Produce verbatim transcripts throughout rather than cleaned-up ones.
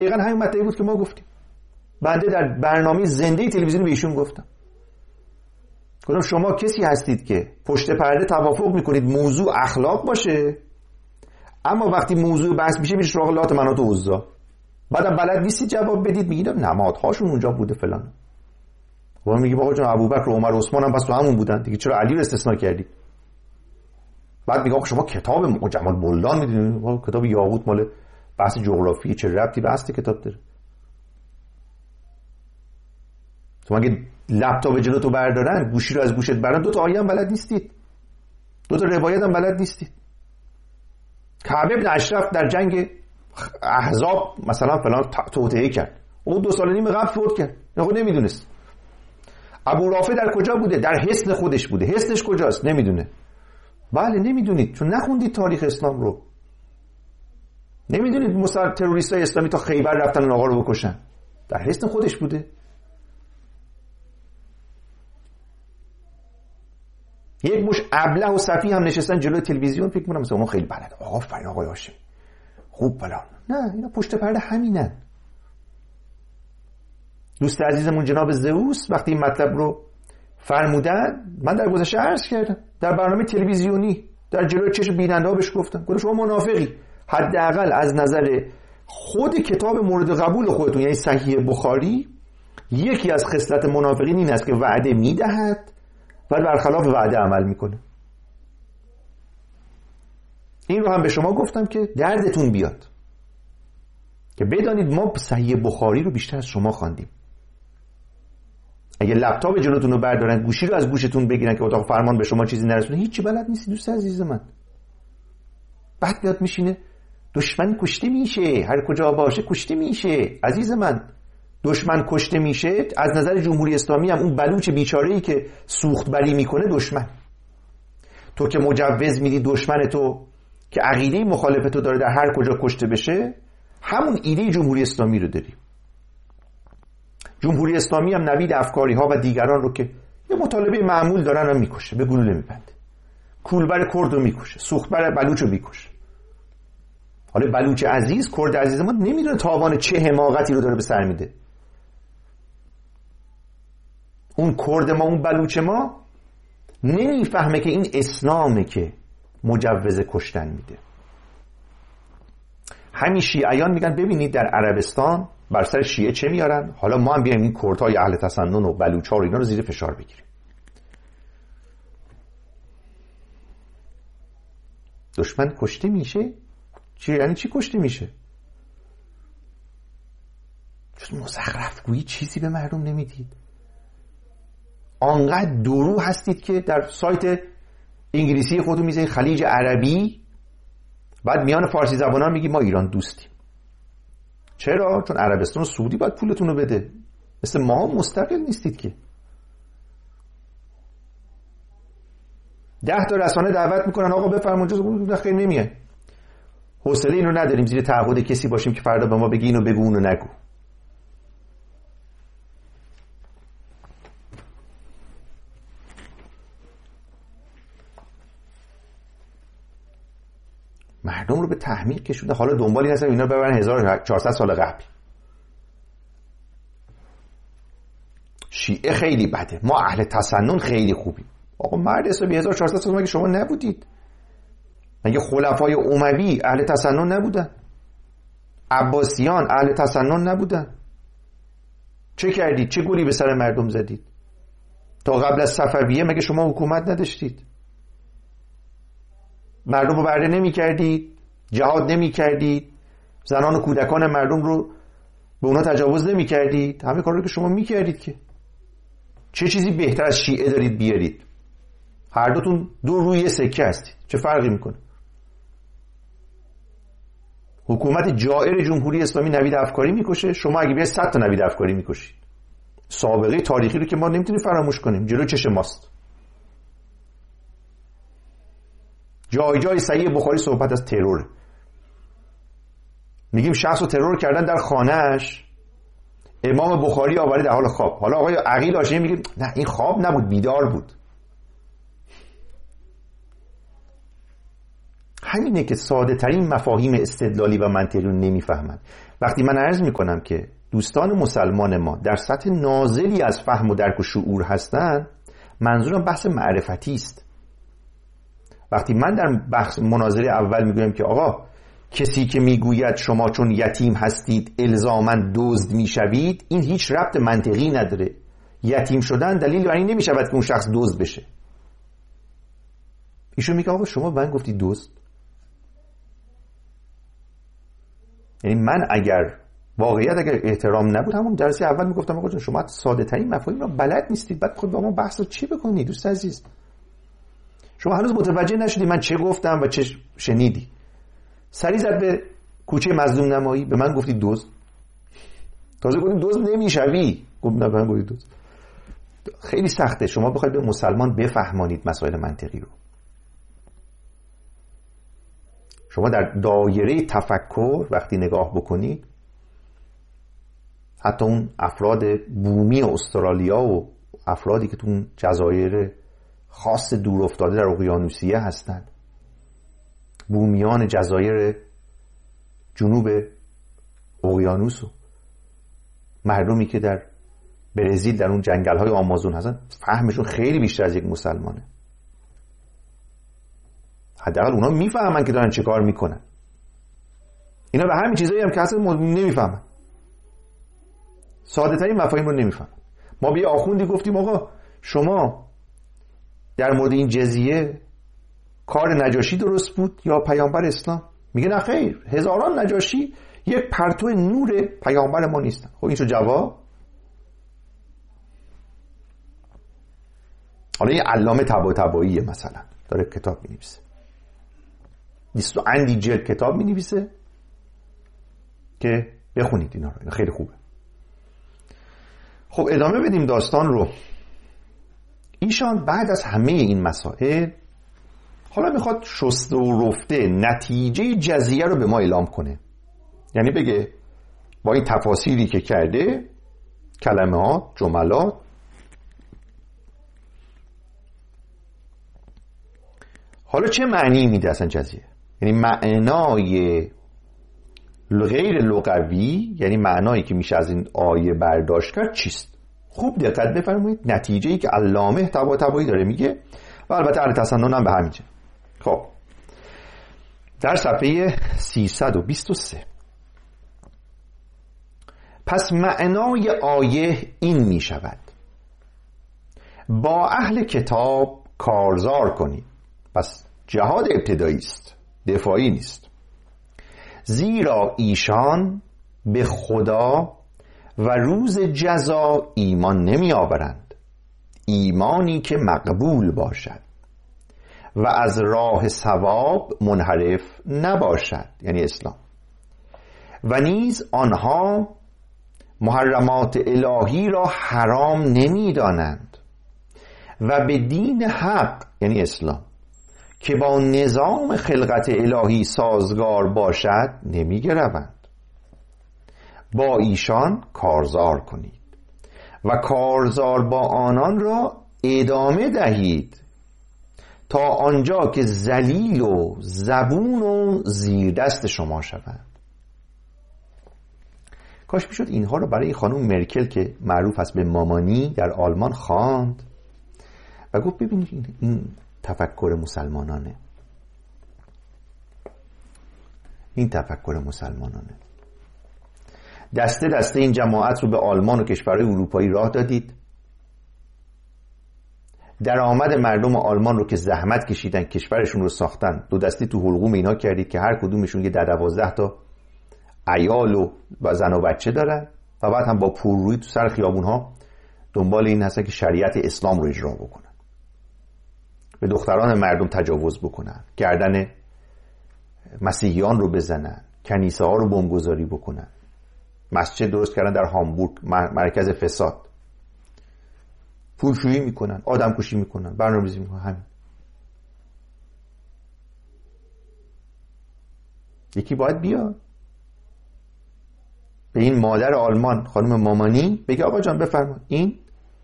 دقیقاً همین مطلبی بود که ما گفتیم. بنده در برنامه زنده تلویزیونی به ایشون گفتم، گفتم شما کسی هستید که پشت پرده توافق میکنید موضوع اخلاق باشه، اما وقتی موضوع بحث میشه میشه سراغ لات مناط و عزا، بعدم بلد نیستید جواب بدید، میگید نمادهاشون اونجا بوده فلان. و میگه آقا جان ابوبکر و عمر و عثمان هم پس تو همون بودن دیگه، چرا علی رو استثناء کردید؟ بعد میگه آقا شما کتاب جمال بلدان میدونید، کتاب یاقوت مال بحث جغرافی، چه ربطی به اصل کتاب داره؟ تو مگه لپتاپ جلوتو بردارن، گوشی رو از گوشت بردارن، دو تا آیه هم بلد نیستید، دو تا روایت هم بلد نیستید. کعب ابن اشرف در جنگ احزاب مثلا فلان توطئه کرد، اون دو سال نیم قبل فوت کرد، آقا نمیدونست. ابو رافع در کجا بوده؟ در حصن خودش بوده، حصنش کجاست؟ نمیدونه. بله نمیدونید، چون نخوندید تاریخ اسلام رو. نمیدونید مثلا تروریستای اسلامی تا خیبر رفتن اون آقا رو بکشن، در حصن خودش بوده. یک مش ابله و صفی هم نشستن جلوی تلویزیون، فکر کنم مثلا اون خیلی بلد، آقا فرین آقای هاشم خوب فلان. نه اینا پشت پرده همینن. دوست عزیزمون جناب زئوس وقتی این مطلب رو فرمودن، من در گذشته عرض کردم در برنامه تلویزیونی در جلوی چشم بیننده‌ها بهش گفتم، گفتم شما منافقی، حداقل از نظر خود کتاب مورد قبول خودتون یعنی صحیح بخاری، یکی از خصلت منافقین این است که وعده میدهد و برخلاف وعده عمل میکنه. این رو هم به شما گفتم که دردتون بیاد، که بدانید ما صحیح بخاری رو بیشتر از شما خواندیم. اگه لپتاپ جلوتون رو بردارن، گوشی رو از گوشتون بگیرن که اتاق فرمان به شما چیزی نرسونه، هیچی بلد نیستی دوست عزیز من. بعد میاد میشینه دشمن کشته میشه، هر کجا باشه کشته میشه. عزیز من دشمن کشته میشه، از نظر جمهوری اسلامی هم اون بلوچ بیچاره‌ای که سوخت بری میکنه دشمن. تو که مجوز میدی دشمن تو که عقیده مخالف تو داره در هر کجا کشته بشه، همون ایده جمهوری اسلامی رو داری. جمهوری اسلامی هم نوید افکاری ها و دیگران رو که یه مطالبه معمول دارن رو میکشه، به گلوله میبنده. کولبر کرد رو میکشه، سوختبر بلوچ رو میکشه. حالا بلوچ عزیز، کرد عزیز ما نمیدونه تاوان چه حماقتی رو داره به سر میده. اون کرد ما، اون بلوچ ما نمیفهمه که این اسلامه که مجوز کشتن میده. همین شیعیان میگن ببینید در عربستان بر سر شیعه چه میارن، حالا ما هم بیایم این کردهای اهل تسنن و بلوچ‌ها رو اینا رو زیر فشار بگیریم. دشمن کشته میشه؟ چی یعنی چی کشته میشه؟ چون مزخرف گویی چیزی به مردم نمیدید. آنقدر درو هستید که در سایت انگلیسی خودتون میذارید خلیج عربی، بعد میان فارسی زبانان میگی ما ایران دوستیم. چرا؟ چون عربستان و سعودی باید پولتون رو بده، مثل ما مستقل نیستید که. ده تا رسانه دعوت میکنن آقا بفرمایید، خیلی نمیه، حوصله اینو نداریم زیر تعهد کسی باشیم که فردا به ما بگی اینو بگو اونو نگو. مردم رو به تحمیق کشونده، حالا دنبالی هستن اینا ببرن هزار و چهارصد سال قبل. شیعه خیلی بده، ما اهل تسنن خیلی خوبیم. آقا مرد حسابی هزار و چهارصد سال مگه شما نبودید؟ مگه خلفای اموی اهل تسنن نبودن؟ عباسیان اهل تسنن نبودن؟ چه کردید؟ چه گولی به سر مردم زدید؟ تا قبل از صفویه مگه شما حکومت نداشتید؟ مردم رو برده نمی کردید؟ جهاد نمی کردید؟ زنان و کودکان مردم رو به اونا تجاوز نمی کردید؟ همه کار رو که شما می کردید که. چه چیزی بهتر از شیعه دارید بیارید؟ هر دوتون دو روی سکه هستید، چه فرقی میکنه؟ حکومت جائر جمهوری اسلامی نوید افکاری میکشه، شما اگه بیاید صد تا نوید افکاری میکشید. سابقه تاریخی رو که ما نمیتونیم فراموش کنیم، جلو چشم ماست. جای جای صحیح بخاری صحبت از ترور. میگیم شخص رو ترور کردن در خانهش، امام بخاری آورده در حال خواب. حالا آقای عقیل هاشمی میگه نه این خواب نبود، بیدار بود. همینه که ساده ترین مفاهیم استدلالی و منطقی رو نمیفهمن. وقتی من عرض میکنم که دوستان مسلمان ما در سطح نازلی از فهم و درک و شعور هستن، منظورم بحث معرفتی است. وقتی من در بحث مناظره اول میگویم که آقا کسی که میگوید شما چون یتیم هستید الزاماً دزد میشوید، این هیچ ربط منطقی نداره. یتیم شدن دلیل بر این نمیشود که اون شخص دزد بشه. ایشون میگه آقا شما من گفتی دزد، یعنی من اگر واقعیت اگر احترام نبود همون درس اول میگفتم آقا شما ساده ترین مفاهیم رو بلد نیستید، بعد خود با ما بحث رو چی بکنید دوست عزیز؟ شما هنوز متوجه نشدی من چه گفتم و چه شنیدی. سری زد به کوچه مظلوم نمایی، به من گفتی دزد. تازه گفتیم دزد نمیشوی، گفت نه من گفتی دزد. خیلی سخته شما بخواید به مسلمان بفهمانید مسائل منطقی رو. شما در دایره تفکر وقتی نگاه بکنید، حتی اون افراد بومی استرالیا و افرادی که تو اون جزایر خاص دور افتاده در اقیانوسیه هستند، بومیان جزایر جنوب اقیانوس و مردمی که در برزیل در اون جنگل‌های آمازون هستن، فهمشون خیلی بیشتر از یک مسلمانه. حداقل اونا میفهمن که دارن چه کار میکنن. اینا به همین چیزایی هم که اصلا نمیفهمن، ساده ترین مفاهیم رو نمیفهمن. ما به یه آخوندی گفتیم آقا شما در مورد این جزیه کار نجاشی درست بود یا پیامبر اسلام؟ میگه نه خیر، هزاران نجاشی یک پرتو نور پیامبر ما نیستن. خب این چه جواب؟ حالا یه علامه طباطباییه مثلا داره کتاب می‌نویسه، بیست و اندی جلد کتاب می‌نویسه که بخونید اینا رو، خیلی خوبه. خب ادامه بدیم داستان رو. ایشان بعد از همه این مسائل حالا میخواد شسته و رفته نتیجه جزیه رو به ما اعلام کنه. یعنی بگه با این تفاصیلی که کرده، کلمات، جملات، حالا چه معنی میده اصلا جزیه؟ یعنی معنای غیر لغوی، یعنی معنایی که میشه از این آیه برداشت کرد چیست؟ خوب دقت بفرمایید نتیجه‌ای که علامه طباطبایی داره میگه و البته اهل تسنن هم به همین جه. خب در صفحه سیصد و بیست و سه پس معنای آیه این می شود: با اهل کتاب کارزار کنید. پس جهاد ابتدایی است، دفاعی نیست، زیرا ایشان به خدا و روز جزا ایمان نمی آورند، ایمانی که مقبول باشد و از راه ثواب منحرف نباشد، یعنی اسلام. و نیز آنها محرمات الهی را حرام نمی دانند و به دین حق، یعنی اسلام، که با نظام خلقت الهی سازگار باشد نمی گروند. با ایشان کارزار کنید و کارزار با آنان را ادامه دهید تا آنجا که ذلیل و زبون و زیر دست شما شوند. کاش میشد اینها رو برای خانم مرکل که معروف است به مامانی در آلمان خواند و گفت ببینید این تفکر مسلمانانه، این تفکر مسلمانانه. دسته دسته این جماعت رو به آلمان و کشورهای اروپایی راه دادید، درآمد مردم آلمان رو که زحمت کشیدن کشورشون رو ساختن دو دستی تو حلقوم اینا کردید که هر کدومشون یه ده دوازده تا عیال و زن و بچه دارن و بعد هم با پررویی تو سر خیابونها دنبال این هستن که شریعت اسلام رو اجرا بکنن، به دختران مردم تجاوز بکنن، گردن مسیحیان رو بزنن، کنیسه ها رو بمبگذاری بکنن، مسجد درست کردن در هامبورگ مرکز فساد، پولشویی میکنن، آدم کشی میکنن، برنامه‌ریزی میکنن. همین یکی باید بیاد به این مادر آلمان خانم مامانی بگه آقا جان بفرما این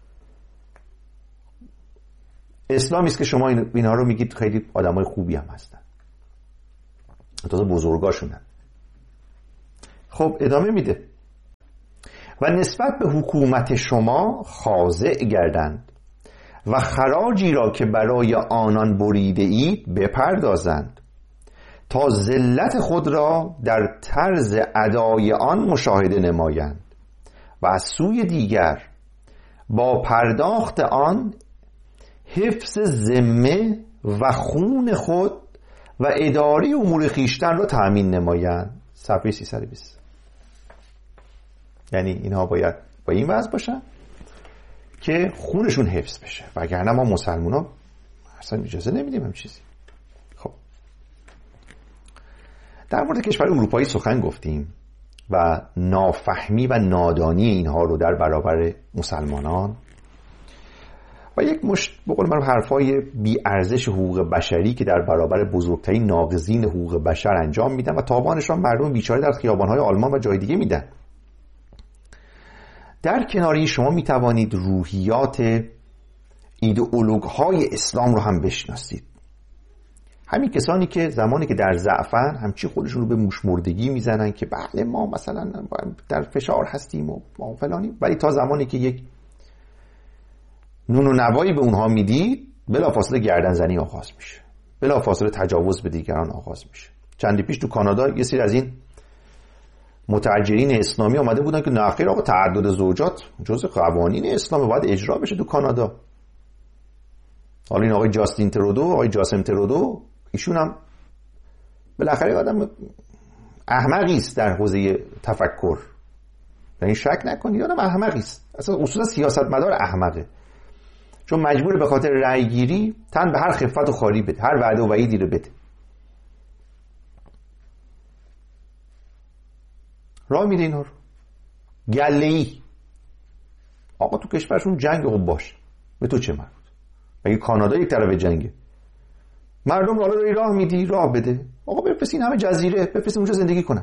اسلامی است که شما اینها رو میگید خیلی آدمای خوبی هم هستن، تازه بزرگاشونن. خب ادامه میده و نسبت به حکومت شما خاضع گردند و خراجی را که برای آنان بریده اید بپردازند تا ذلت خود را در طرز ادای آن مشاهده نمایند و از سوی دیگر با پرداخت آن حفظ ذمه و خون خود و اداره امور خویشتن را تأمین نمایند. صفحه سیصد و بیست. یعنی اینها باید با این وضع باشن که خونشون حفظ بشه، وگرنه ما مسلمان ها اصلا اجازه نمیدیم هم چیزی. خب در مورد کشور اروپایی سخن گفتیم و نافهمی و نادانی اینها رو در برابر مسلمانان و یک مشت بقول من حرفای بی ارزش حقوق بشری که در برابر بزرگترین ناقضین حقوق بشر انجام میدن و تاوانشان مردم بیچاره در خیابان‌های آلمان و جای دیگه میدن. در کناری شما میتوانید روحیات ایدئولوگ‌های اسلام رو هم بشناسید. همین کسانی که زمانی که در ضعفن همچی خودشون رو به موشمردگی میزنن که بله ما مثلا در فشار هستیم و ما فلانی، ولی تا زمانی که یک نون و نوایی به اونها میدید بلافاصله گردنزنی آغاز میشه، بلافاصله تجاوز به دیگران آغاز میشه. چندی پیش تو کانادا یه سری از این متاجرین اسلامی آمده بودن که نخیر آقا تعدد زوجات جزء قوانین اسلام باید اجرا بشه تو کانادا. حالا این آقای جاستین ترودو، آقای جاسم ترودو، ایشون هم بالاخره آدم احمقی است در حوزه تفکر، یعنی شک نکنید آدم احمقی است، اصلا اصولا سیاستمدار احمقه، چون مجبور به خاطر رأی گیری تن به هر خفت و خاری بده، هر وعده و وعیدی رو بده. راه میده اینا رو گله‌ای. آقا تو کشورشون جنگ خوب باشه، به تو چه مربوط؟ مگه کانادا یک طرف جنگه؟ مردم رو حالا داری راه میدی، راه بده. آقا بفرستین همه جزیره، بفرستین اونجا زندگی کنن.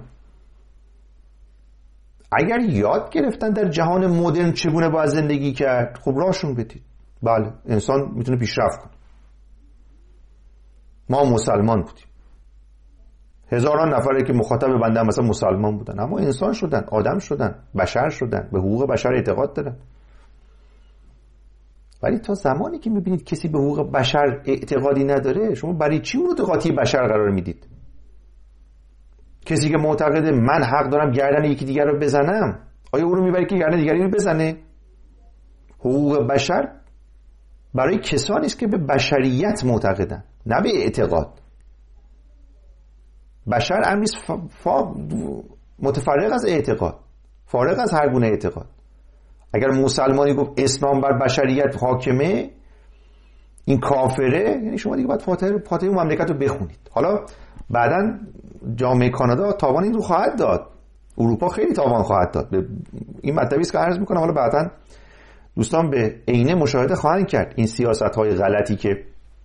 اگر یاد گرفتن در جهان مدرن چگونه باید زندگی کرد، خب راهشون بدید. بله انسان میتونه پیشرفت کنه. ما مسلمان بودیم، هزاران نفره که مخاطب بنده هم مثلا مسلمان بودن، اما انسان شدن، آدم شدن، بشر شدن، به حقوق بشر اعتقاد دارن. ولی تا زمانی که میبینید کسی به حقوق بشر اعتقادی نداره، شما برای چی اون رو قاطی بشر قرار میدید؟ کسی که معتقده من حق دارم گردن یکی دیگر رو بزنم، آیا اون رو میبری که گردن دیگری رو بزنه؟ حقوق بشر برای کسانی است که به بشریت معتقدن، نه به اعتقاد. بشر امری فا... متفرق از اعتقاد، فارغ از هر گونه اعتقاد. اگر مسلمانی گفت اسلام بر بشریت حاکمه، این کافره، یعنی شما دیگه باید فاتحه فاتحه اون مملکت رو بخونید. حالا بعداً جامعه کانادا تاوان این رو خواهد داد، اروپا خیلی تاوان خواهد داد. این مطلبی است که عرض میکنم، حالا بعداً دوستان به عینه مشاهده خواهند کرد این سیاست‌های غلطی که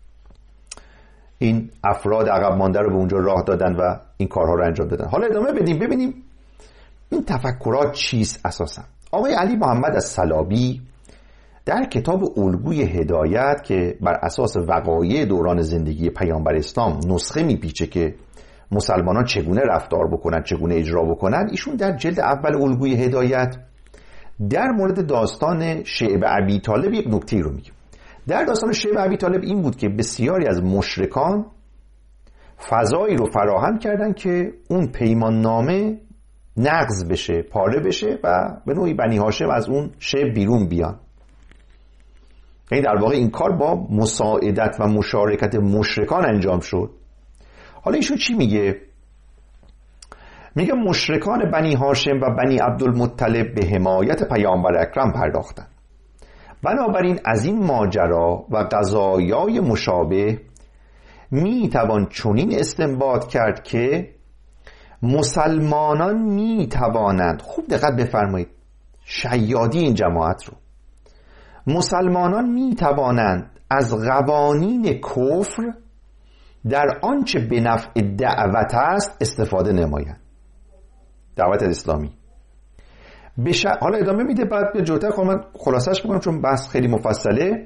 این افراد عقب مانده رو به اونجا راه دادن و این کارها رو انجام دادن. حالا ادامه بدیم ببینیم این تفکرات چیست اساساً. آقای علی محمد الصلابی در کتاب الگوی هدایت که بر اساس وقایع دوران زندگی پیامبر اسلام نسخه میپیچه که مسلمانان چگونه رفتار بکنن، چگونه اجرا بکنن، ایشون در جلد اول الگوی هدایت در مورد داستان شعب ابی طالب یک نکته رو میگه. در داستان شعب ابی طالب این بود که بسیاری از مشرکان فضایی رو فراهم کردن که اون پیمان نامه نقض بشه، پاره بشه و به نوعی بنی هاشم از اون شعب بیرون بیان. یعنی در واقع این کار با مساعدت و مشارکت مشرکان انجام شد. حالا ایشون چی میگه؟ میگه مشرکان بنی هاشم و بنی عبدالمطلب به حمایت پیامبر اکرم پرداختند. بنابراین از این ماجرا و قضایای مشابه میتوان چنین استنباط کرد که مسلمانان میتوانند، خوب دقت بفرمایید شیادی این جماعت رو، مسلمانان میتوانند از قوانین کفر در آنچه به نفع دعوت است استفاده نمایند. دعوت اسلامی بش... حالا ادامه میده، بعد به جوتر خب من خلاصش میکنم چون بحث خیلی مفصله.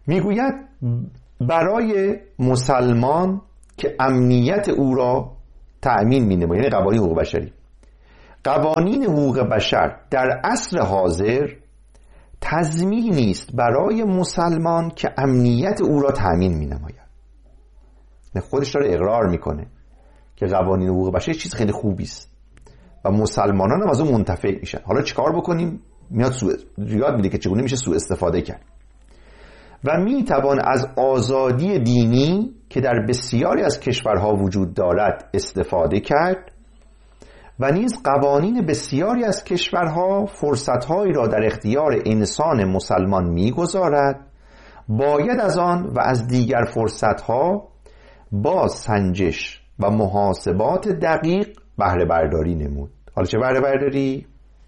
میگوید برای مسلمان که امنیت او را تأمین می‌نماید، یعنی قوانین حقوق بشری. قوانین حقوق بشر در عصر حاضر تضمینی است برای مسلمان که امنیت او را تأمین می‌نماید. خودش داره اقرار میکنه که قوانین حقوق بشر چیز خیلی خوبی است و مسلمانان هم از اون منتفع میشن. حالا چیکار بکنیم؟ میاد سوء یاد میده که چگونه میشه سوء استفاده کرد و میتوان از آزادی دینی که در بسیاری از کشورها وجود دارد استفاده کرد و نیز قوانین بسیاری از کشورها فرصتهایی را در اختیار انسان مسلمان میگذارد. باید از آن و از دیگر فرصتها با سنجش و محاسبات دقیق بهره برداری نمود. حالا چه بهره برداری؟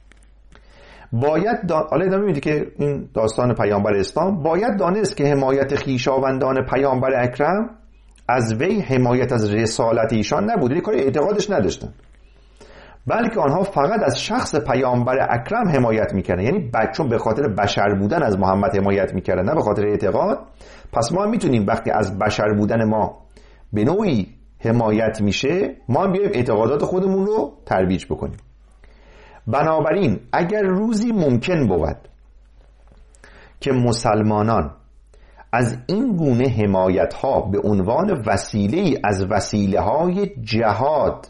باید دا... حالا ادامه میده که این داستان پیامبر اسلام، باید دانست که حمایت خویشاوندان پیامبر اکرم از وی حمایت از رسالت ایشان نبود، یعنی کار اعتقادش نداشتن، بلکه آنها فقط از شخص پیامبر اکرم حمایت میکردن، یعنی چون به خاطر بشر بودن از محمد حمایت میکردن نه به خاطر اعتقاد. پس ما هم میتونیم وقتی از بشر بودن ما به نوعی حمایت میشه، ما هم بیایم اعتقادات خودمون رو ترویج بکنیم. بنابراین اگر روزی ممکن بود که مسلمانان از این گونه حمایت ها به عنوان وسیله از وسیله های جهاد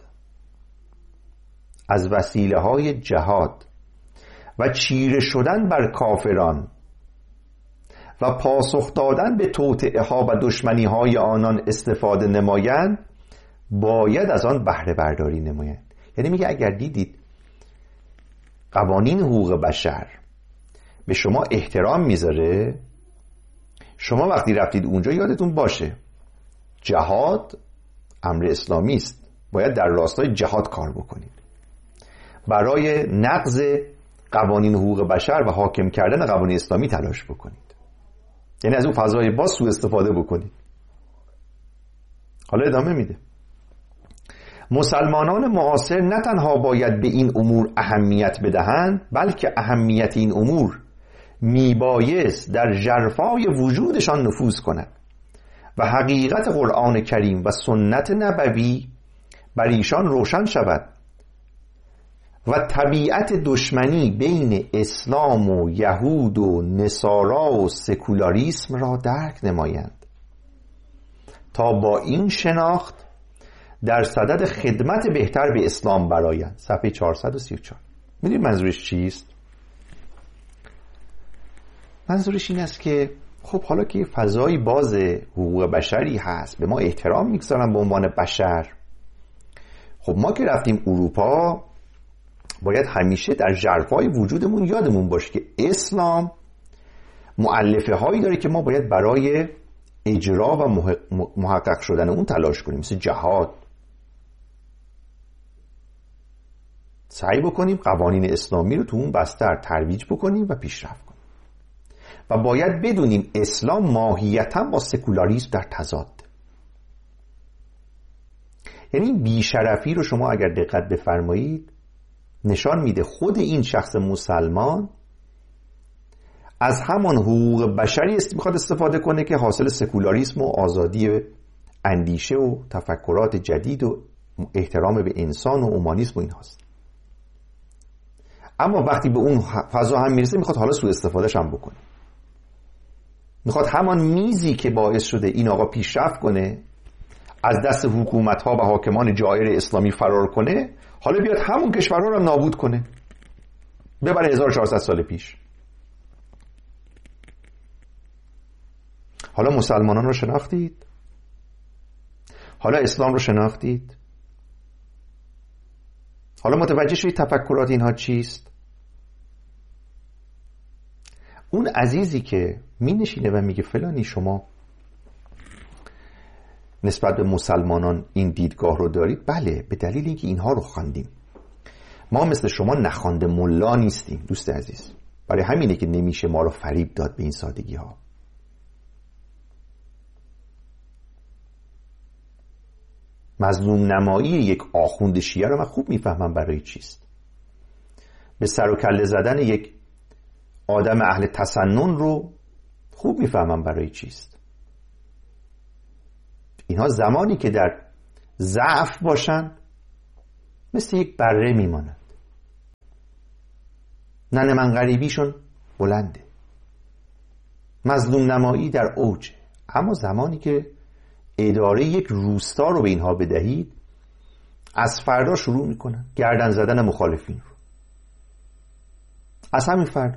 از وسیله های جهاد و چیره شدن بر کافران و پاسخ دادن به توطئه ها و دشمنی های آنان استفاده نمایند، باید از آن بهره برداری نمایند. یعنی میگه اگر دیدید قوانین حقوق بشر به شما احترام میذاره، شما وقتی رفتید اونجا یادتون باشه جهاد امر اسلامی است، باید در راستای جهاد کار بکنید، برای نقض قوانین حقوق بشر و حاکم کردن قوانین اسلامی تلاش بکنید، یعنی از اون فضای باز سوء استفاده بکنید. حالا ادامه میده مسلمانان معاصر نه تنها باید به این امور اهمیت بدهند، بلکه اهمیت این امور میبایست در ژرفای وجودشان نفوذ کند و حقیقت قرآن کریم و سنت نبوی بر ایشان روشن شود و طبیعت دشمنی بین اسلام و یهود و نصارا و سکولاریسم را درک نمایند تا با این شناخت در صدد خدمت بهتر به اسلام برآیند. صفحه چهارصد و سی و چهار. میدونید منظورش چیست؟ منظورش این است که خب حالا که فضای باز حقوق بشری هست، به ما احترام میگذارن به عنوان بشر، خب ما که رفتیم اروپا باید همیشه در ژرفای وجودمون یادمون باشه که اسلام مؤلفه هایی داره که ما باید برای اجرا و محقق شدن اون تلاش کنیم، مثل جهاد. سعی بکنیم قوانین اسلامی رو تو اون بستر ترویج بکنیم و پیشرفت کنیم و باید بدونیم اسلام ماهیتاً با سکولاریسم در تضاد. یعنی بیشرفی رو شما اگر دقت بفرمایید نشان میده خود این شخص مسلمان از همان حقوق بشری است میخواد استفاده کنه که حاصل سکولاریسم و آزادی اندیشه و تفکرات جدید و احترام به انسان و اومانیسم و این هاست. اما وقتی به اون فضا هم میرسه میخواد حالا سوء استفادهش هم بکنه، میخواد همان میزی که باعث شده این آقا پیشرفت کنه از دست حکومت ها و حاکمان جائر اسلامی فرار کنه، حالا بیاد همون کشورها رو نابود کنه، ببره هزار و چهارصد سال پیش. حالا مسلمانان رو شناختید؟ حالا اسلام رو شناختید؟ حالا متوجه شدید تفکرات اینها چیست؟ اون عزیزی که می نشینه و میگه فلانی شما نسبت به مسلمانان این دیدگاه رو دارید، بله به دلیل اینکه اینها رو خواندیم. ما مثل شما نخوانده ملا نیستیم دوست عزیز، برای همینه که نمیشه ما رو فریب داد به این سادگی ها. مظلوم نمایی یک آخوند شیعه رو من خوب میفهمم برای چیست. به سر و کله زدن یک آدم اهل تسنن رو خوب میفهمم برای چیست. اینها زمانی که در ضعف باشن مثل یک بره میماند. ننه من غریبیشون بلنده، مظلوم نمایی در اوجه. اما زمانی که اداره یک روستا رو به اینها بدهید، از فردا شروع میکنن گردن زدن مخالفین رو. از همین فردا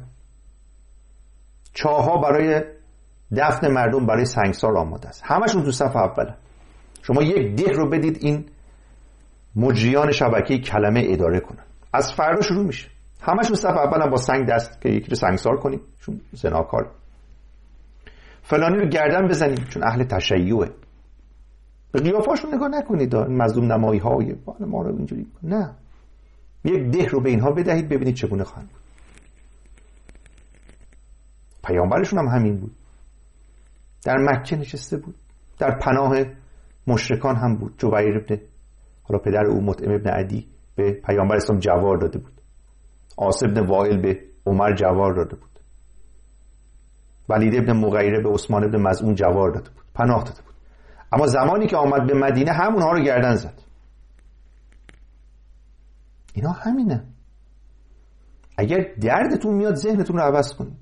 چاها برای دفن مردم برای سنگسار آماده است، همشون تو صف اولن. شما یک ده رو بدید این مجریان شبکه کلمه اداره کنن، از فردا شروع میشه همشون صف اولن با سنگ دست که یکی رو سنگسار کنیم چون زناکار، فلانی رو گردن بزنیم چون اهل تشیعه. به قیافاشون نگاه نکنید، مظلوم نمایی های ما رو اینجوری، نه، یک ده رو به اینها بدهید ببینید چگونه خواهند بود. پیامبرشون هم همین بود، در مکه نشسته بود، در پناه مشرکان هم بود. جبیر ابن، حالا پدر او مطعم ابن عدی به پیامبر اسلام جوار داده بود، عاص ابن وائل به عمر جوار داده بود، ولید ابن مغیره به عثمان ابن مظعون جوار داده بود، پناه داده بود. اما زمانی که آمد به مدینه همونها رو گردن زد. اینا همینه. اگر دردتون میاد ذهنتون رو عوض کنید.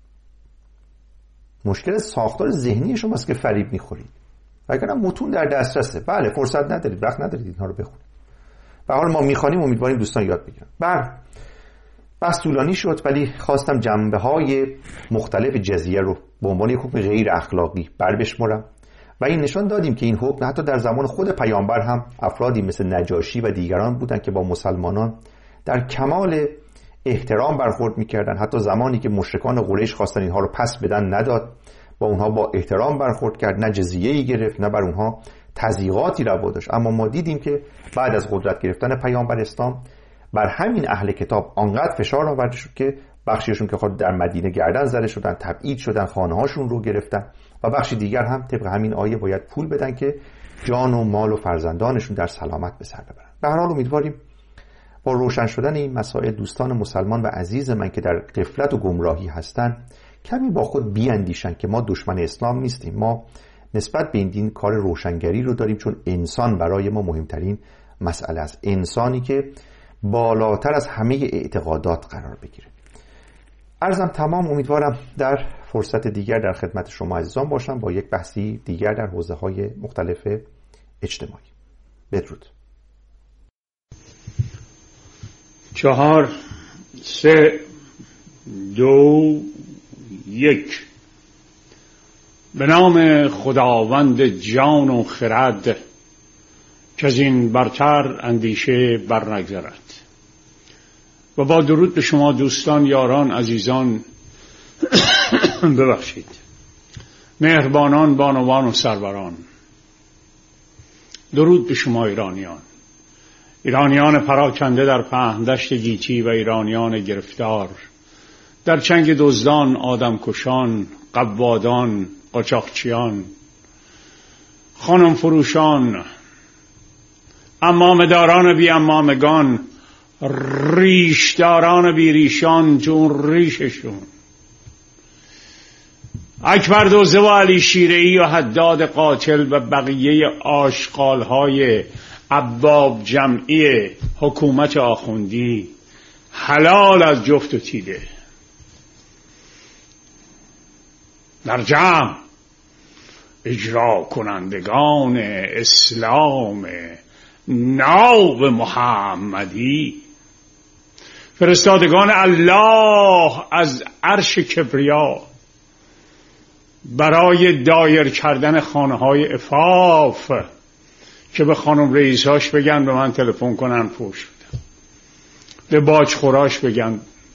مشکل ساختار ذهنی شماست که فریب میخورید. اگر متون در دسترسه، بله فرصت ندارید، وقت ندارید اینها رو بخونید. به حال ما میخوانیم، امیدواریم دوستان یاد بگیرن. بله بس طولانی شد، ولی خواستم جنبه‌های مختلف جزیه رو به عنوان یک حکم غیر اخلاقی بر بشمرم و این نشان دادیم که این حکم حتی در زمان خود پیامبر هم افرادی مثل نجاشی و دیگران بودند که با مسلمانان در کمال احترام برخورد می‌کردند. حتی زمانی که مشرکان قریش خواستن اینها رو پس بدن نداد، با اونها با احترام برخورد کرد، نه جزیه‌ای گرفت نه بر اونها تضییقاتی روا داشت. اما ما دیدیم که بعد از قدرت گرفتن پیامبر اسلام بر همین اهل کتاب آنقدر فشار آورده شد که بخشیشون که خود در مدینه گردن زده شدن، تبعید شدن، خانه‌هاشون رو گرفتن و بخشی دیگر هم طبق همین آیه باید پول بدن که جان و مال و فرزندانشون در سلامت به سر ببرن. به هر حال امیدواریم با روشن شدن این مسائل دوستان مسلمان و عزیز من که در غفلت و گمراهی هستن کمی با خود بیاندیشن که ما دشمن اسلام نیستیم. ما نسبت به این دین کار روشنگری رو داریم، چون انسان برای ما مهمترین مسئله است، انسانی که بالاتر از همه اعتقادات قرار بگیره. عرضم تمام، امیدوارم در فرصت دیگر در خدمت شما عزیزان باشم با یک بحثی دیگر در حوزه‌های مختلف اجتماعی. بدرود. چهار سه دو یک. به نام خداوند جان و خرد که از این برتر اندیشه بر نگذرد. و با درود به شما دوستان، یاران، عزیزان، ببخشید، مهربانان، بانوان و سروران، درود به شما ایرانیان، ایرانیان پراکنده در پهندشت گیتی و ایرانیان گرفتار در چنگ دزدان، آدمکشان، قوادان، قاچاقچیان، خانم فروشان، امامداران بی امامگان، ریشداران بی ریشان جون ریششون، اکبر دوزه و علی شیره‌ای و حداد قاتل و بقیه آشغال‌های ابواب جمعی حکومت آخوندی، حلال از جفت و تیله، در جمع اجرا کنندگان اسلام ناب محمدی، فرستادگان الله از عرش کبریا برای دایر کردن خانه‌های عفاف که به خانم رئیساش بگن به من تلفن کنن پوش بدم، به باج خوراش بگن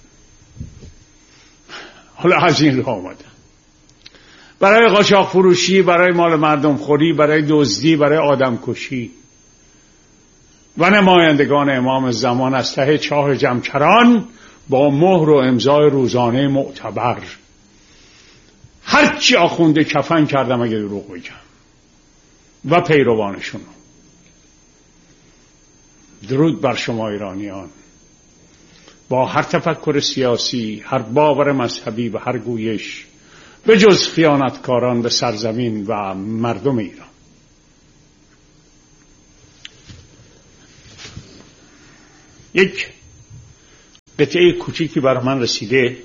حالا از این راه آمدن، برای قاچاق فروشی، برای مال مردم خوری، برای دزدی، برای آدم کشی و نمایندگان امام زمان از ته چاه جمکران با مهر و امضای روزانه معتبر. هرچی آخونده کفن کردم اگه دروغ بگم و پیروانشون. درود بر شما ایرانیان، با هر تفکر سیاسی، هر باور مذهبی و هر گویش، به جز خیانتکاران به سرزمین و مردم ایران. یک قطعه کوچیکی برای من رسیده،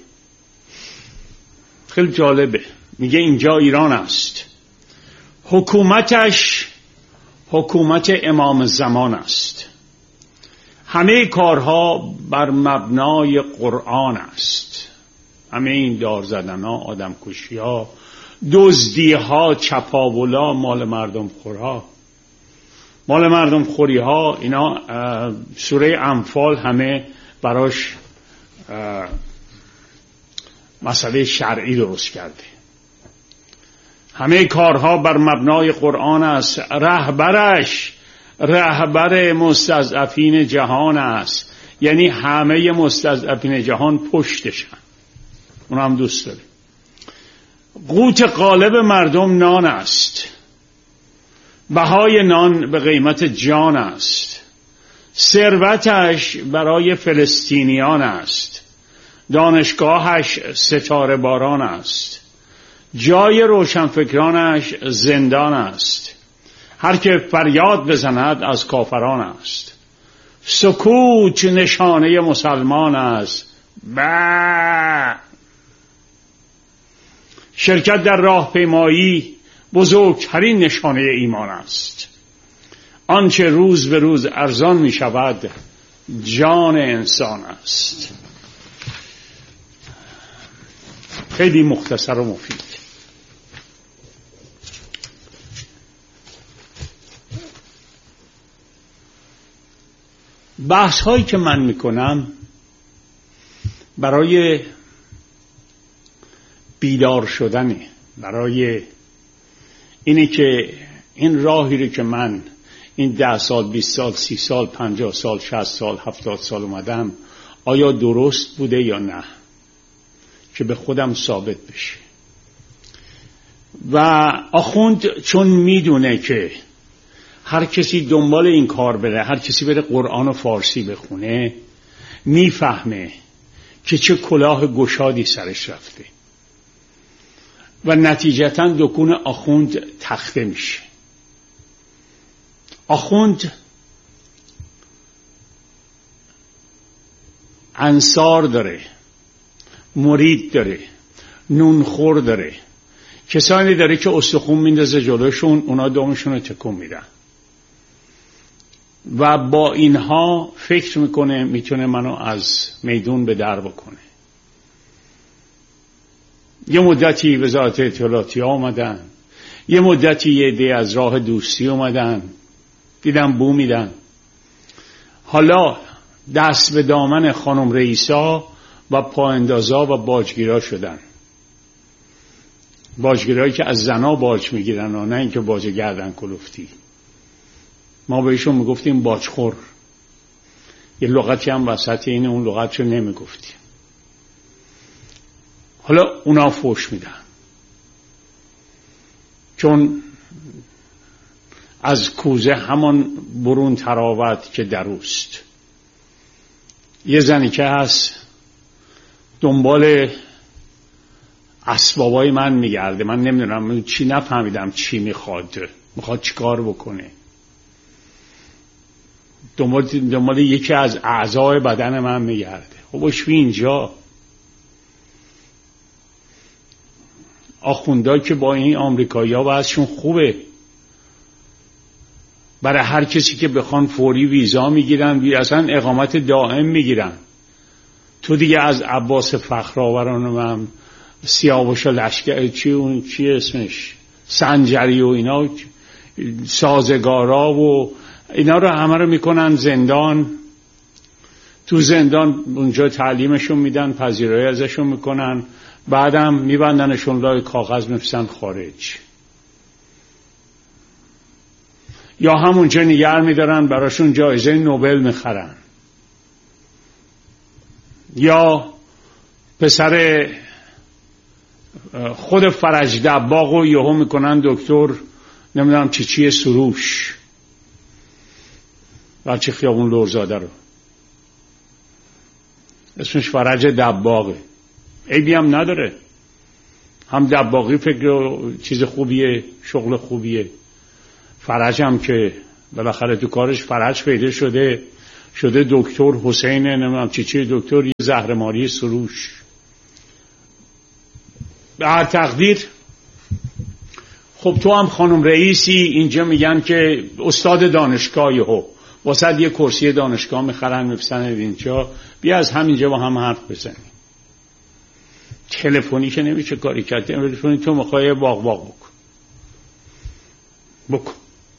خیلی جالبه. میگه اینجا ایران است، حکومتش حکومت امام زمان است، همه کارها بر مبنای قرآن است. همه این دار زدن ها، آدم کشی ها، دزدی ها، چپاولا، مال مردم خورها، مال مردم خوری ها، اینا سوره انفال همه براش مسئله شرعی درست کرده. همه کارها بر مبنای قرآن است، رهبرش رهبر مستضعفین جهان است، یعنی همه مستضعفین جهان پشتشن، اون هم دوست داره. قوت غالب مردم نان است، بهای نان به قیمت جان است، ثروتش برای فلسطینیان است، دانشگاهش ستاره باران است، جای روشنفکرانش زندان است، هر که فریاد بزند از کافران است، سکوت نشانه مسلمان است. با شرکت در راهپیمایی بزرگترین نشانه ایمان است. آنچه روز به روز ارزان می شود جان انسان است. خیلی مختصر و مفید. بحث هایی که من می کنم برای بیدار شدنه، برای اینه که این راهی رو که من این ده سال، بیست سال، سی سال، پنجاه سال، شصت سال، هفتاد سال اومدم، آیا درست بوده یا نه، که به خودم ثابت بشه. و آخوند چون میدونه که هر کسی دنبال این کار بره، هر کسی بره قرآن و فارسی بخونه، میفهمه که چه کلاه گشادی سرش رفته و نتیجتاً دکون آخوند تخته میشه. آخوند انصار داره، مرید داره، نونخور داره، کسانی داره که استخون میندازه جلوشون، اونا دومشون رو تکون میدن و با اینها فکر میکنه میتونه منو از میدون به در بکنه. یه مدتی وزارت اطلاعاتی ها اومدن، یه مدتی یه عده از راه دوستی اومدن، دیدم بو میدن. حالا دست به دامن خانم رئیسا و پااندازا و باجگیرا شدن. باجگیرایی که از زنا باج میگیرن و نه اینکه باج گردن کلفتی. ما بهشون میگفتیم باجخور، یه لغتی هم وسط این اون لغتشو نمیگفتیم. حالا اونا فوش میدن چون از کوزه همان برون تراوت که دروست. یه زنی که هست دنبال اسبابای من میگرده، من نمیدونم چی، نفهمیدم چی میخواد، میخواد چی کار بکنه، دنبال, دنبال یکی از اعضای بدن من میگرده. خب شوی اینجا آخوندا که با این آمریکایی ها وضعشون خوبه، برای هر کسی که بخوان فوری ویزا میگیرن، اصلا اقامت دائم میگیرن. تو دیگه از عباس فخرآوران هم سیاوش لشکر چی اون چی اسمش سنجری و اینا سازگارا و اینا رو همه رو میکنن زندان. تو زندان اونجا تعلیمشون میدن، پذیرایی ازشون میکنن، بعدم میبندنشون لای کاغذ میفرستن خارج، یا همونجا نگه میدارن براشون جایزه نوبل میخرن، یا پسر خود فرج دباغ رو یهو میکنن دکتر نمیدونم چی چی سروش، بچه خیابون لورزاده رو اسمش فرج دباغه، عیبی هم نداره، هم دباغی فکر چیز خوبیه، شغل خوبیه. فرج هم که بالاخره تو کارش فرج پیدا شده، شده دکتر حسین نمیدونم چی چی دکتر یه زهرماری سروش. به هر تقدیر خب تو هم خانم رئیسی، اینجا میگن که استاد دانشگاهی ها واسه یه کرسی دانشگاه میخرن میفسن اینجا، بیا از همینجا با هم حرف بزنیم. تلفنی که نمیشه کاری کرد، تلفنی تو میخوای باغ باغ بکن بکن.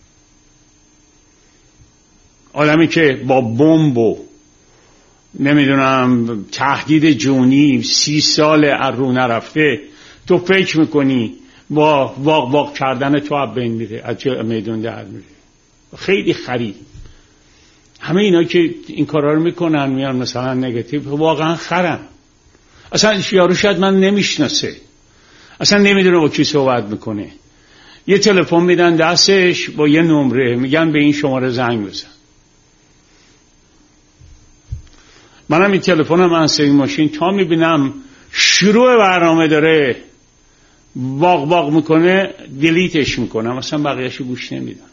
آدمی که با بمب و نمیدونم تهدید جونی سی سال از رو نرفته، تو فکر میکنی با واق واق کردن تو از بین میره، از میدون در میره. خیلی خرید. همه اینا که این کارا رو میکنن میان مثلا نگاتیو، واقعا خرن. اصلا یارو شاید من نمیشناسه، اصلا نمیدونه با کی صحبت میکنه. یه تلفن میدن دستش با یه نمره، میگن به این شماره زنگ بزن. منم این تلفنم انسری ماشین تا میبینم شروع برنامه داره واق واق میکنه دیلیتش میکنم، اصلا بقیه‌شو گوش نمیدم.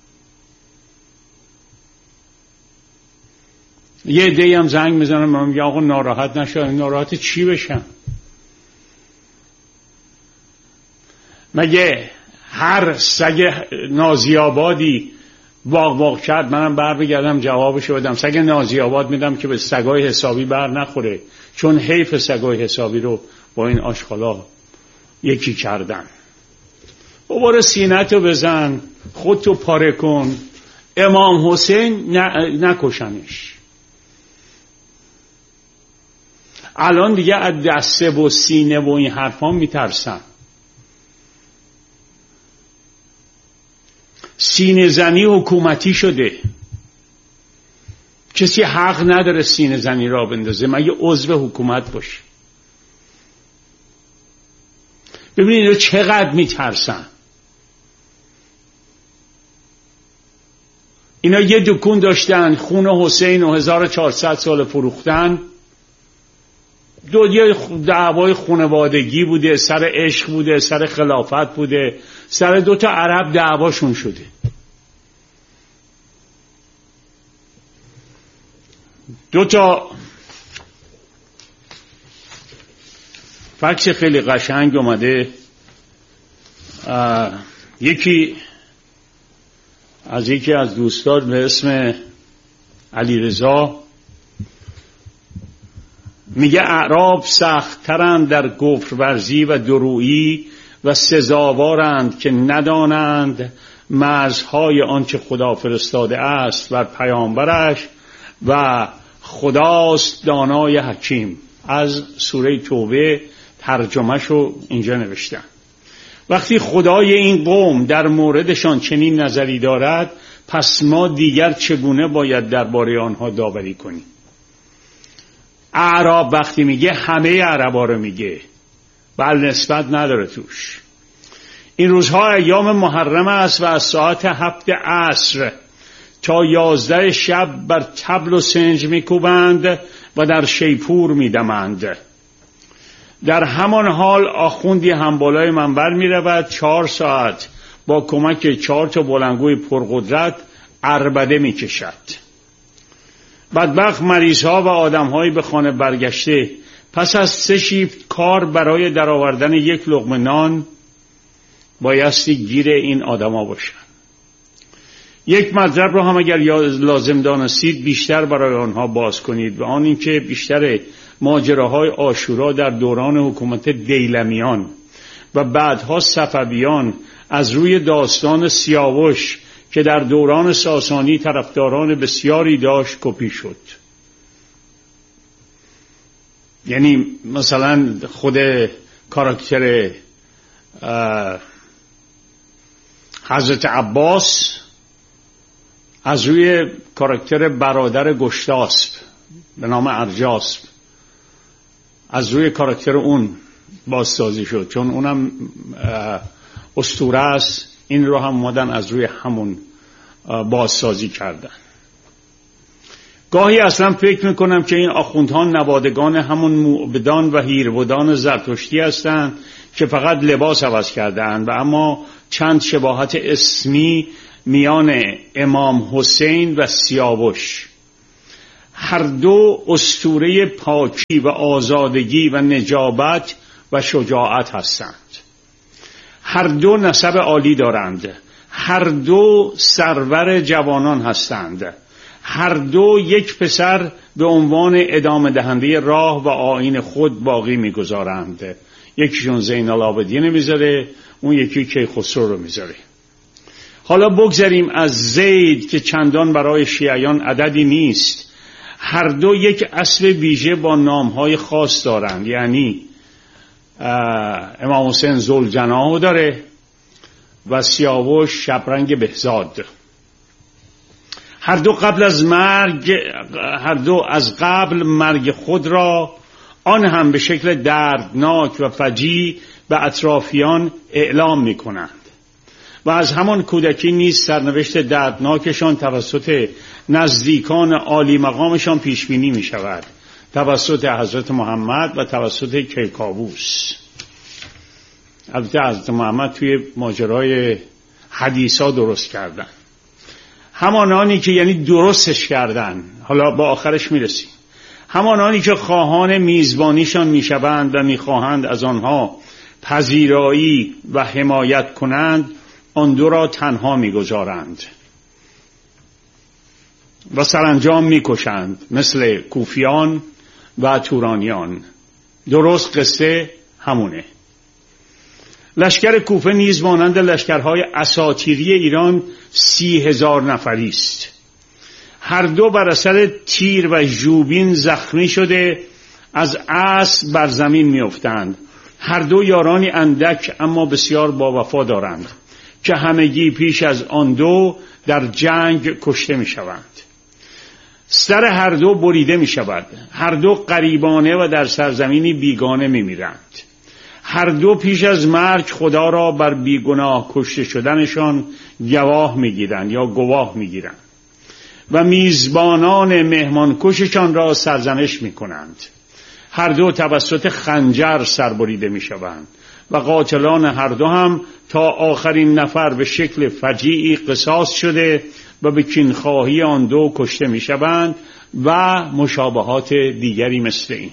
یه عده‌ای هم زنگ میزنم من میگم آقا ناراحت نشو. ناراحت چی بشم؟ مگه هر سگ نازیابادی واق واق کرد منم بر بگردم جوابشو بدم؟ سگ نازیاباد میدم که به سگای حسابی بر نخوره، چون حیف سگای حسابی رو با این آشغالا یکی کردن. بابا سینه‌تو بزن، خودتو پاره کن. امام حسین نکشنش. الان دیگه از دسته و سینه و این حرفا میترسن. سینه زنی حکومتی شده، کسی حق نداره سینه زنی را بندازه مگه عضو حکومت باشه. ببینید اینا چقدر میترسن. اینا یه دکون داشتن، خون حسین و هزار و چهارصد سال فروختن. دو یه دعوای خانوادگی بوده، سر عشق بوده، سر خلافت بوده، سر دو تا عرب دعواشون شده. دو تا فکس خیلی قشنگ اومده. یکی از یکی از دوستان به اسم علیرضا میگه اعراب سخت ترند در کفر ورزی و درویی و سزاوارند که ندانند مرزهای آنچه خدا فرستاده است بر پیامبرش و خداست دانای حکیم. از سوره توبه ترجمهشو اینجا نوشتن. وقتی خدای این قوم در موردشان چنین نظری دارد، پس ما دیگر چگونه باید درباره آنها داوری کنیم؟ اعراب وقتی میگه همه عربا رو میگه، بل نسبت نداره توش. این روزها ایام محرم است و از ساعت هفت عصر تا یازده شب بر طبل و سنج میکوبند و در شیپور میدمند. در همان حال آخوندی هم بالای منبر میرود، چهار ساعت با کمک چهار تا بلندگوی پرقدرت عربده میکشد. بدبخت مریض ها و آدم هایی به خانه برگشته پس از سه شیفت کار برای درآوردن یک لقمه نان بایستی گیر این آدم ها باشن. یک مطلب رو هم اگر لازم دانستید بیشتر برای آنها باز کنید، و آن این که بیشتر ماجراهای عاشورا در دوران حکومت دیلمیان و بعدها صفویان از روی داستان سیاوش که در دوران ساسانی طرفداران بسیاری داشت کپی شد. یعنی مثلا خود کاراکتر حضرت عباس از روی کاراکتر برادر گشتاسب به نام ارجاسب، از روی کاراکتر اون بازسازی شد، چون اونم اسطوره است. این رو هم اومدن از روی همون بازسازی کردن. گاهی اصلا فکر میکنم که این آخوندها نوادگان همون موبدان و هیرودان زرتشتی هستند که فقط لباس عوض کردن و اما چند شباهت اسمی میان امام حسین و سیاوش هر دو اسطوره پاکی و آزادگی و نجابت و شجاعت هستند. هر دو نسب عالی دارند. هر دو سرور جوانان هستند. هر دو یک پسر به عنوان ادامه دهنده راه و آیین خود باقی میگذارند. یکیشون زین العابدین میذاره، اون یکی کیخسرو رو میذاره. حالا بگذاریم از زید که چندان برای شیعیان عددی نیست. هر دو یک اسب ویژه با نامهای خاص دارند. یعنی امام حسین ذوالجناح داره و سیاوش شبرنگ بهزاد. هر دو قبل از مرگ هر دو از قبل مرگ خود را آن هم به شکل دردناک و فجیع به اطرافیان اعلام می کنند و از همان کودکی نیز سرنوشت دردناکشان توسط نزدیکان عالی مقامشان پیش بینی می شود، توسط حضرت محمد و توسط کیکاووس. البته حضرت محمد توی ماجرای حدیثا درست کردن، همانانی که یعنی درستش کردن. حالا با آخرش میرسیم. همانانی که خواهان میزبانیشان میشوند و میخواهند از آنها پذیرایی و حمایت کنند، آن دو را تنها میگذارند و سرانجام میکشند، مثل کوفیان و تورانیان. درست قصه همونه. لشکر کوفه نیز مانند لشکرهای اساطیری ایران سی هزار نفری است. هر دو بر اثر تیر و ژوبین زخمی شده از اسب بر زمین میافتند. هر دو یارانی اندک اما بسیار با وفا دارند که همگی پیش از آن دو در جنگ کشته می شوند. سر هر دو بریده می شود. هر دو غریبانه و در سرزمینی بیگانه می میرند. هر دو پیش از مرگ خدا را بر بیگناه کشته شدنشان گواه می گیرند یا گواه می گیرند و میزبانان مهمان کششان را سرزنش می کنند. هر دو توسط خنجر سربریده می شوند و قاتلان هر دو هم تا آخرین نفر به شکل فجیعی قصاص شده و به کینخواهی آن دو کشته می شوند و مشابهات دیگری مثل این.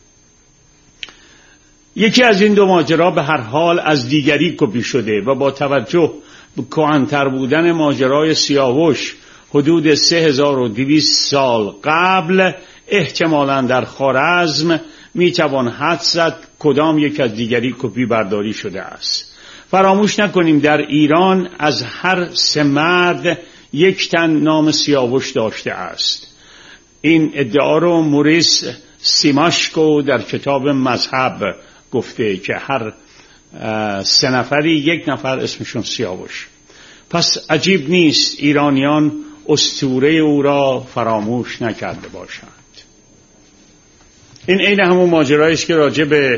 یکی از این دو ماجرا به هر حال از دیگری کپی شده و با توجه به کهن‌تر بودن ماجرای سیاوش حدود سه هزار و دویست سال قبل، احتمالاً در خوارزم میتوان حدس زد کدام یک از دیگری کپی برداری شده است. فراموش نکنیم در ایران از هر سه مرد یک تن نام سیاوش داشته است. این ادعا رو موریس سیماشکو در کتاب مذهب گفته که هر سه نفری یک نفر اسمشون سیاوش. پس عجیب نیست ایرانیان اسطوره او را فراموش نکرده باشند. این عین همون ماجرایی است که راجع به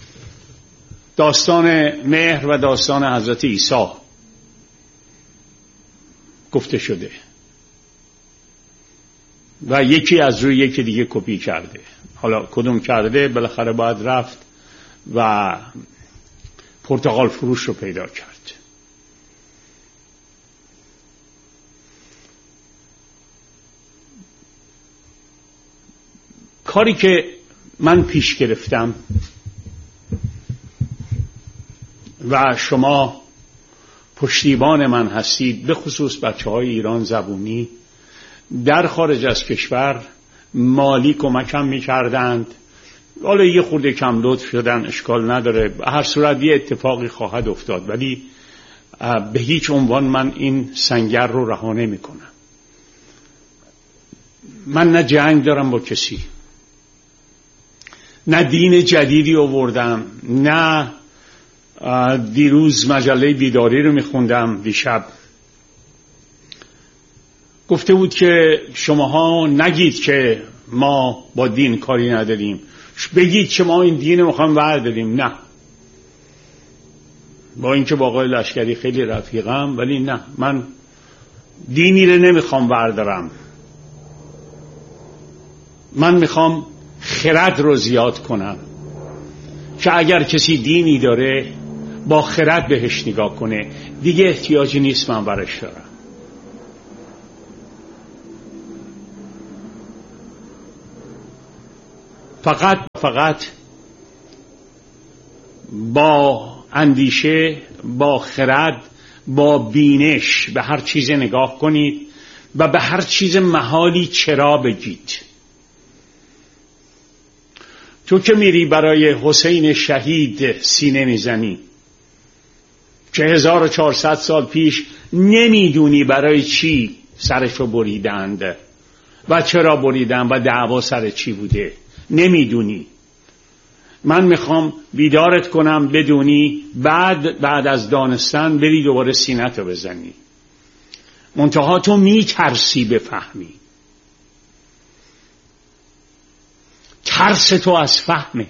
داستان مهر و داستان حضرت عیسی گفته شده و یکی از روی یکی دیگه کپی کرده. حالا کدوم کرده بالاخره باید رفت و پرتقال فروش رو پیدا کرد. کاری که من پیش گرفتم و شما پشتیبان من هستید، به خصوص بچه های ایران زبونی در خارج از کشور مالی کمکم می کردند. حالا یه خورده کم لطف شدن، اشکال نداره، هر صورت یه اتفاقی خواهد افتاد، ولی به هیچ عنوان من این سنگر رو رها نمی کنم. من نه جنگ دارم با کسی، نه دین جدیدی آوردم، نه دیروز مجله بیداری رو میخوندم دیشب گفته بود که شماها نگید که ما با دین کاری نداریم، بگید که ما این دین رو میخوایم برداریم. نه، با اینکه با آقای لشکری خیلی رفیقم، ولی نه، من دینی رو نمیخوام بردارم. من میخوام خرد رو زیاد کنم که اگر کسی دینی داره با خرد بهش نگاه کنه، دیگه احتیاجی نیست من برش دارم. فقط فقط با اندیشه، با خرد، با بینش به هر چیز نگاه کنید و به هر چیز محالی چرا بگید. تو که میری برای حسین شهید سینه میزنی که هزار و چهارصد سال پیش نمیدونی برای چی سرشو بریدند و چرا بریدند و دعوا سر چی بوده، نمیدونی. من میخوام بیدارت کنم بدونی، بعد بعد از دانستن بری دوباره سینه‌تو بزنی. منتها تو میترسی بفهمی. ترس تو از فهمه.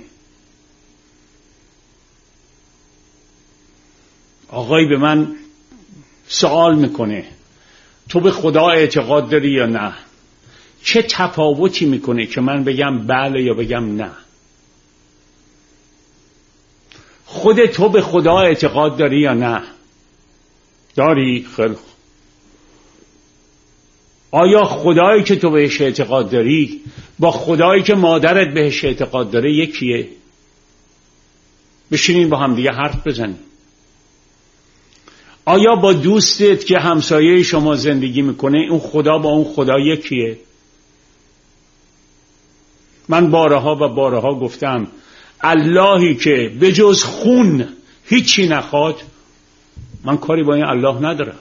آقای به من سوال میکنه تو به خدا اعتقاد داری یا نه؟ چه تفاوتی میکنه که من بگم بله یا بگم نه؟ خود تو به خدا اعتقاد داری یا نه؟ داری؟ خیلی خوب. آیا خدایی که تو بهش اعتقاد داری با خدایی که مادرت بهش اعتقاد داره یکیه؟ بشینین با هم دیگه حرف بزنیم. آیا با دوستت که همسایه شما زندگی میکنه اون خدا با اون خدا یکیه؟ من بارها و بارها گفتم اللهی که به جز خون هیچی نخواد، من کاری با این الله ندارم.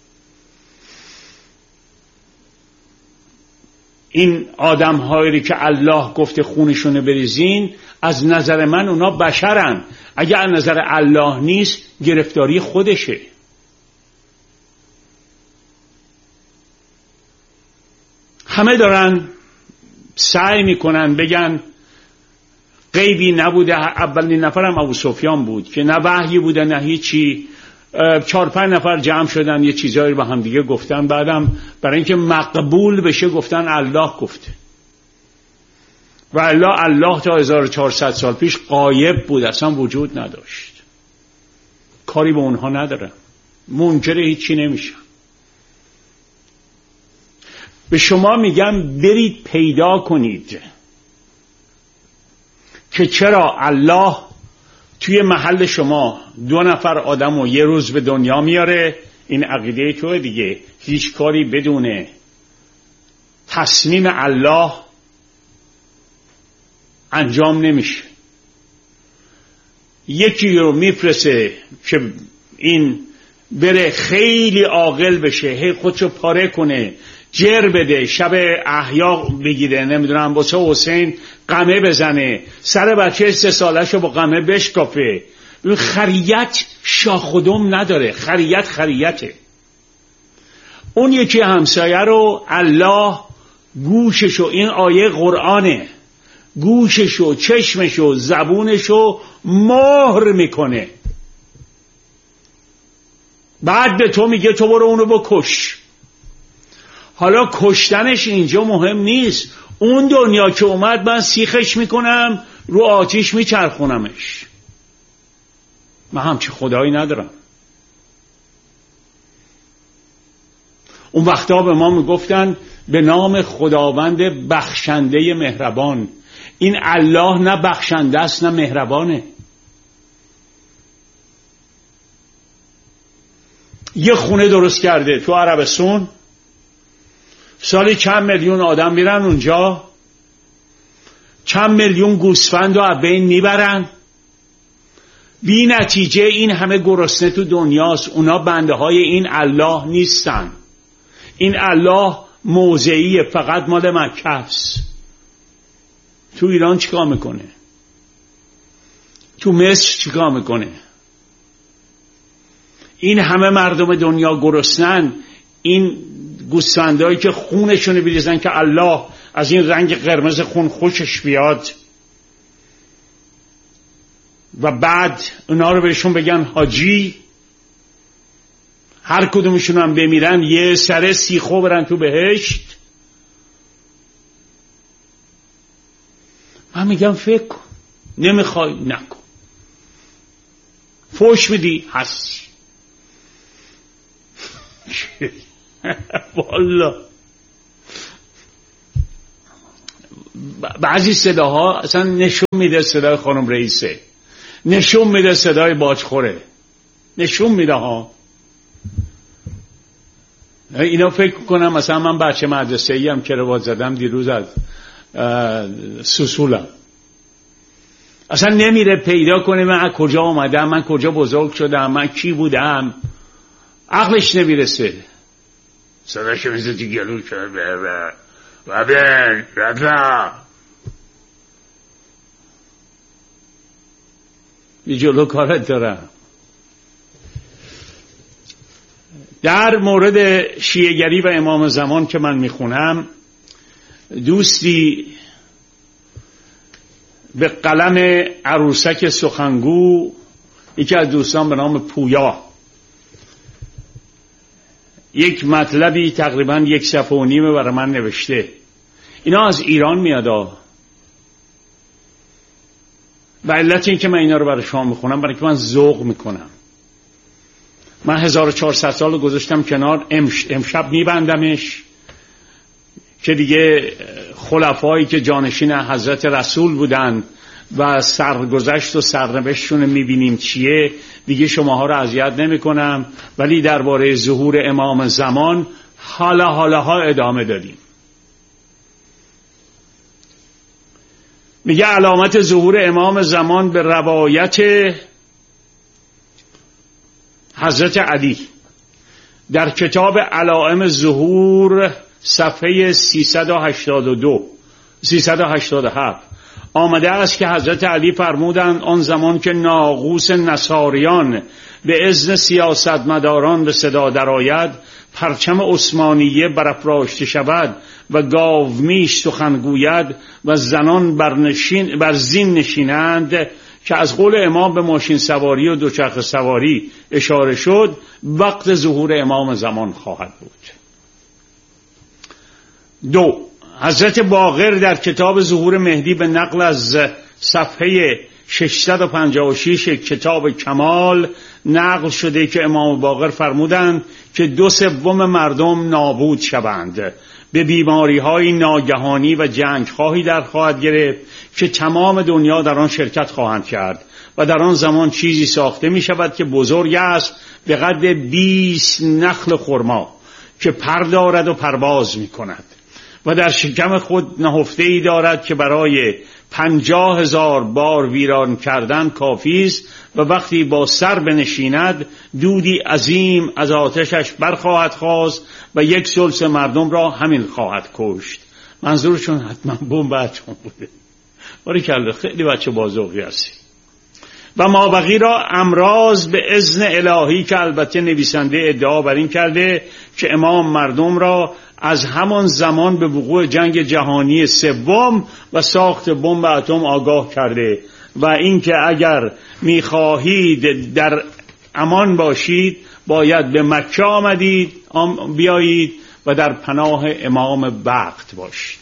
این آدم هایی که الله گفته خونشونه بریزین، از نظر من اونا بشرن. اگه از نظر الله نیست گرفتاری خودشه. همه دارن سعی میکنن بگن غیبی نبوده. اولین نفرم ابو سفیان بود که نه وحی بوده نه هیچی. چهار پنج نفر جمع شدن یه چیزایی با هم دیگه گفتن، بعدم برای اینکه مقبول بشه گفتن الله گفته. و الله الله تا هزار و چهارصد سال پیش غایب بود، اصلا وجود نداشت. کاری به اونها ندارم، منکر هیچی نمیشم. به شما میگم برید پیدا کنید که چرا الله توی محل شما دو نفر آدم رو یه روز به دنیا میاره. این عقیده توه دیگه. هیچ کاری بدون تصمیم الله انجام نمیشه. یکی رو میفرسه که این بره خیلی عاقل بشه، هی خودشو پاره کنه، جر بده، شب احیا بگیره، نمیدونم واسه حسین قمه بزنه، سر بچه سه سالشو با قمه بشکافه. خریت شاخدم نداره، خریت خریته. اون یکی همسایه رو الله گوششو، این آیه قرآنه، گوششو، چشمشو، زبونشو مهر میکنه. بعد به تو میگه تو برو اونو بکش. حالا کشتنش اینجا مهم نیست. اون دنیا که اومد من سیخش میکنم، رو آتیش میچرخونمش. من همچی خدایی ندارم. اون وقتا به ما میگفتن به نام خداوند بخشنده مهربان. این الله نه بخشنده است نه مهربانه. یه خونه درست کرده تو عربستان، سالی چند میلیون آدم میرن اونجا، چند میلیون گوسفند رو از بین میبرن. بی نتیجه این همه گرسنه تو دنیاست. اونا بنده های این الله نیستن. این الله موضعیه، فقط مال مکه است. تو ایران چیکار میکنه؟ تو مصر چیکار میکنه؟ این همه مردم دنیا گرسنن، این گوسفندایی که خونشونو بریزن که الله از این رنگ قرمز خون خوشش بیاد و بعد اونا رو بهشون بگن حاجی، هر کدومشون هم بمیرن یه سره سیخو برن تو بهشت. من میگم فکر کن. نمیخوای نکن. فوش میدی هستی. والله بعضی صداها اصلا نشون میده صدای خانم رئیسه، نشون میده صدای باجخوره، نشون میده ها. اینا فکر کنم مثلا من بچه مدرسه ای هم که رواد زدم دیروز از سوسولم، اصلا نمیره پیدا کنه من از کجا آمدم، من کجا بزرگ شدم، من کی بودم، عقلش نمیرسه. صداش میزه تو گلو شد و بین رضا بی جلو کارت دارم. در مورد شیعه‌گری و امام زمان که من میخونم، دوستی به قلم عروسک سخنگو، یکی از دوستان به نام پویا، یک مطلبی تقریبا یک صفحه و نیمه برای من نوشته. اینا از ایران میاد و علت این که من اینا رو برای شما میخونم برای که من ذوق میکنم. من هزار و چهارصد سال گذاشتم کنار، امشب میبندمش که دیگه خلفایی که جانشین حضرت رسول بودن و سرگذشت و سرنوشتشون میبینیم چیه، دیگه شماها رو اذیت نمی کنم. ولی درباره ظهور امام زمان حالا حالا ها ادامه دادیم. میگه علامت ظهور امام زمان به روایت حضرت علی در کتاب علائم ظهور صفحه سیصد و هشتاد و دو سیصد و هشتاد و هفت آمده است که حضرت علی فرمودند آن زمان که ناقوس نصاریان به اذن سیاستمداران به صدا درآید، پرچم عثمانیه برافراشته شود و گاومیش سخن گوید و زنان بر, نشین بر زین نشینند، که از قول امام به ماشین سواری و دوچرخه سواری اشاره شد، وقت ظهور امام زمان خواهد بود. دو، حضرت باقر در کتاب ظهور مهدی به نقل از صفحه ششصد و پنجاه و شش کتاب کمال نقل شده که امام باقر فرمودند که دو سوم مردم نابود شوند، به بیماری های ناگهانی و جنگ خواهی در خواهد گرفت که تمام دنیا در آن شرکت خواهند کرد و در آن زمان چیزی ساخته می شود که بزرگ است به قد بیست نخل خرما که پر دارد و پرواز می کند و در شکم خود نهفته ای دارد که برای پنجاه هزار بار ویران کردن کافی است و وقتی با سر بنشیند دودی عظیم از آتشش برخواهد خاست و یک ثلث مردم را همین خواهد کشت. منظورشون حتما بمب اتم بوده. باریکلا، خیلی بچه بازوقی هستی. و مابقی را امراض به اذن الهی که البته نویسنده ادعا بر این کرده که امام مردم را از همان زمان به وقوع جنگ جهانی سوم و ساخت بمب اتم آگاه کرده و اینکه اگر می‌خواهید در امان باشید باید به مکه آمدید بیایید و در پناه امام وقت باشید.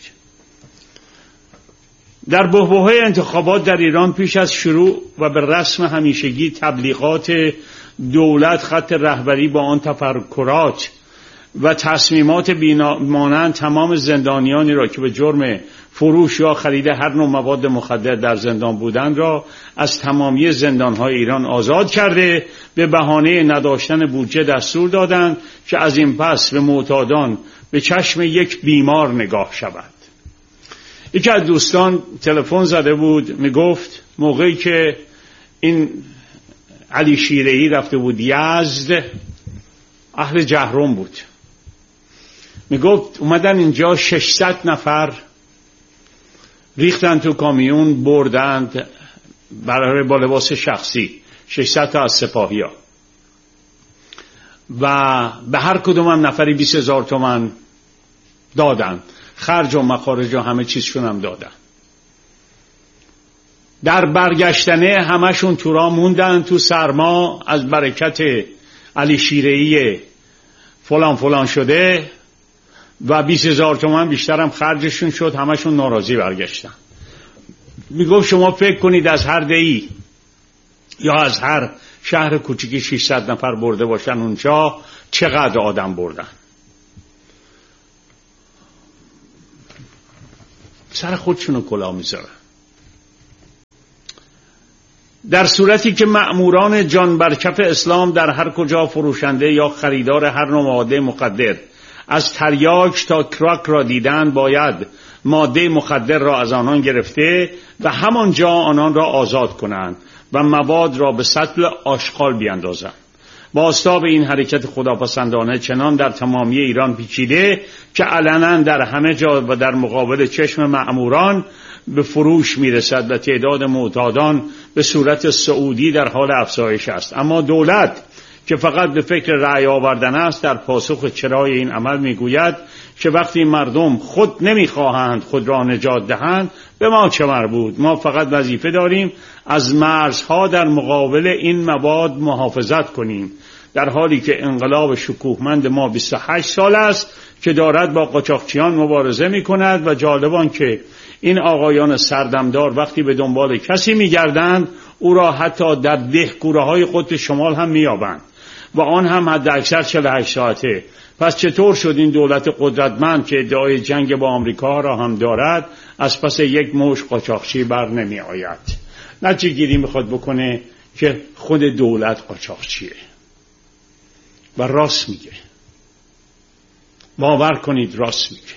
در بحبوحه انتخابات در ایران پیش از شروع و به رسم همیشگی تبلیغات دولت خط رهبری با آن تفکرات و تصمیمات بی‌مانند تمام زندانیانی را که به جرم فروش یا خرید هر نوع مواد مخدر در زندان بودند را از تمامی زندانهای ایران آزاد کرده، به بهانه نداشتن بودجه دستور دادند که از این پس به معتادان به چشم یک بیمار نگاه شود. یکی از دوستان تلفن زده بود، میگفت موقعی که این علی شیره‌ای رفته بود یزد، اهل جهرم بود، میگفت اومدن اینجا ششصد نفر ریختن تو کامیون بردند برای با لباس شخصی، ششصد تا از سپاهی ها، و به هر کدوم هم نفری بیست هزار تومن دادن، خرج و مخارج و همه چیزشون هم دادن. در برگشتنه همشون تو راه موندن تو سرما از برکت علی شیره‌ای فلان فلان شده و بیست هزار تومن بیشتر هم خرجشون شد، همشون ناراضی برگشتن. میگفت شما فکر کنید از هر دهی یا از هر شهر کوچیکی ششصد نفر برده باشن اونجا چقدر آدم بردن. سر خودشونو کلاه میذارن. در صورتی که مأموران جان برکف اسلام در هر کجا فروشنده یا خریدار هر نوع ماده مخدر از تریاک تا کراک را دیدند، باید ماده مخدر را از آنان گرفته و همانجا آنان را آزاد کنند و مواد را به سطل آشغال بیاندازند. بازتاب این حرکت خداپسندانه چنان در تمامی ایران پیچیده که علنا در همه جا و در مقابل چشم مأموران به فروش میرسد و تعداد معتادان به صورت سعودی در حال افزایش است. اما دولت که فقط به فکر رأی آوردن است، در پاسخ چرای این عمل میگوید که وقتی مردم خود نمیخواهند خود را نجات دهند، به ما چه مربوط، ما فقط وظیفه داریم از مرزها در مقابل این مواد محافظت کنیم. در حالی که انقلاب شکوهمند ما بیست و هشت سال است که دارد با قاچاقچیان مبارزه میکند و جالبان که این آقایان سردمدار وقتی به دنبال کسی میگردند او را حتی در دهکوره‌های قطب شمال هم مییابند و آن هم حد اکثر چهل و هشت ساعته. پس چطور شد این دولت قدرتمند که ادعای جنگ با آمریکا را هم دارد از پس یک موش قاچاقچی بر نمی آید؟ نتیجه گیری میخواد بکنه که خود دولت قاچاقچیه و راست میگه. باور کنید راست میگه.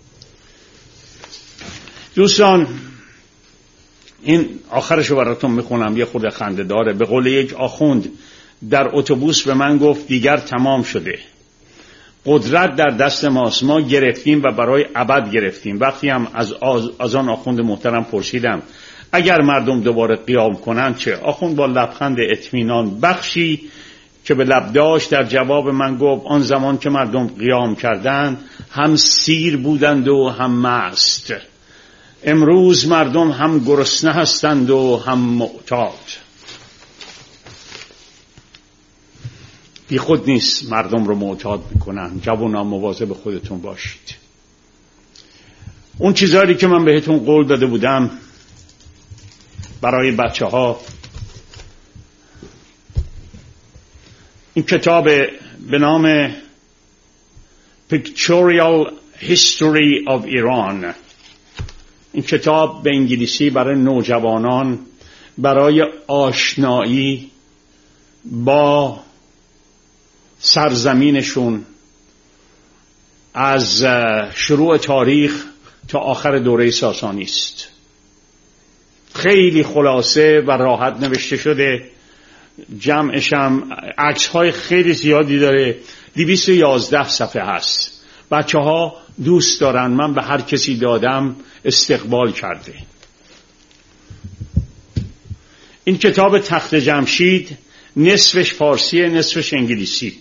دوستان، این آخرشو براتون میخونم، یه خورده خنده داره. به قول یک آخوند در اتوبوس به من گفت دیگر تمام شده، قدرت در دست ماست، ما گرفتیم و برای ابد گرفتیم. وقتی هم از, آز... از آن آخوند محترم پرسیدم اگر مردم دوباره قیام کنند چه؟ آخوند با لبخند اطمینان بخشی که به لب داشت در جواب من گفت آن زمان که مردم قیام کردند هم سیر بودند و هم مست. امروز مردم هم گرسنه هستند و هم معتاد. بی خود نیست مردم رو معتاد میکنن. جوانان مواظب خودتون باشید. اون چیزایی که من بهتون قول داده بودم برای بچه ها، این کتاب به نام Pictorial History of Iran، این کتاب به انگلیسی برای نوجوانان برای آشنایی با سرزمینشون از شروع تاریخ تا آخر دوره ساسانی است. خیلی خلاصه و راحت نوشته شده. جمعش هم عکس های خیلی زیادی داره. دویست و یازده صفحه هست. بچه ها دوست دارن. من به هر کسی دادم استقبال کرده. این کتاب تخت جمشید نصفش فارسیه نصفش انگلیسی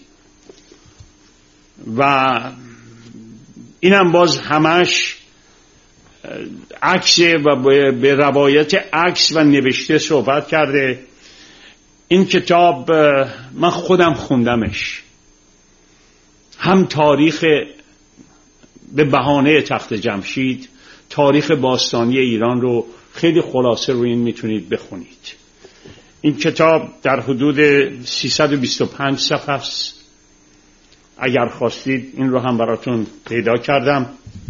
و اینم باز همش عکس و به روایت عکس و نوشته صحبت کرده. این کتاب من خودم خوندمش، هم تاریخ به بهانه تخت جمشید، تاریخ باستانی ایران رو خیلی خلاصه روی این میتونید بخونید. این کتاب در حدود سیصد و بیست و پنج صفحه است. اگر خواستید این رو هم براتون پیدا کردم.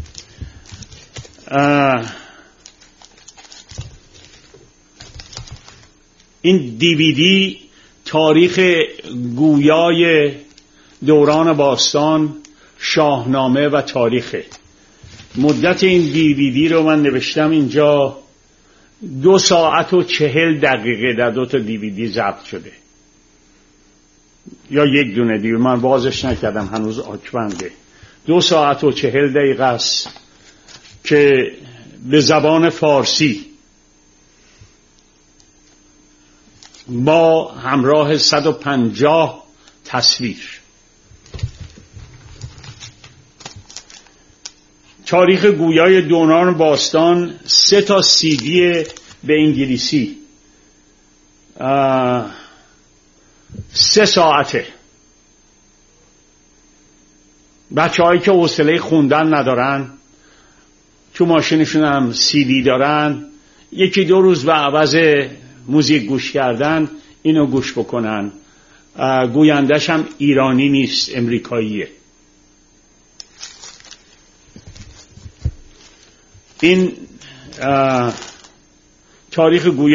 این دیویدی تاریخ گویای دوران باستان، شاهنامه و تاریخ. مدت این دیویدی رو من نوشتم اینجا، دو ساعت و چهل دقیقه در دو تا دیویدی ضبط شده، یا یک دونه دیویدی، من بازش نکردم هنوز آکبنده. دو ساعت و چهل دقیقه است که به زبان فارسی با همراه صد و پنجاه تصویر. تاریخ گویای دوران باستان، سه تا سی دی به انگلیسی، سه ساعته. بچه هایی که حوصله خوندن ندارن، تو ماشینشون هم سی دی دارن، یکی دو روز به عوض موزیک گوش کردن اینو گوش بکنن. گویندش هم ایرانی نیست، امریکاییه. این تاریخ گویا